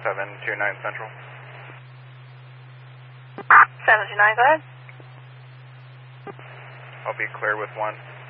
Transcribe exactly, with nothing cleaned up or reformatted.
seven two nine Central. seven two nine, go ahead. I'll be clear with one.